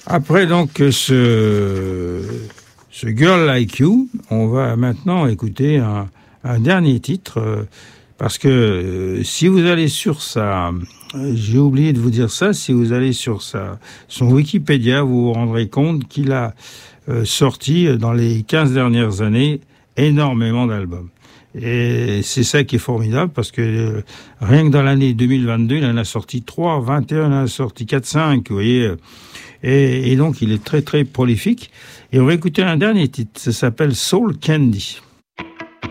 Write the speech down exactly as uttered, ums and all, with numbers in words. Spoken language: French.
Après donc ce, ce Girl Like You, on va maintenant écouter un, un dernier titre, euh, parce que euh, si vous allez sur sa... J'ai oublié de vous dire ça, si vous allez sur sa, son Wikipédia, vous vous rendrez compte qu'il a euh, sorti dans les quinze dernières années énormément d'albums. Et c'est ça qui est formidable, parce que euh, rien que dans l'année deux mille vingt-deux, il en a sorti trois, vingt et un, il en a sorti quatre, cinq, vous voyez. Et, et donc, il est très, très prolifique. Et on va écouter un dernier titre, ça s'appelle Soul Candy.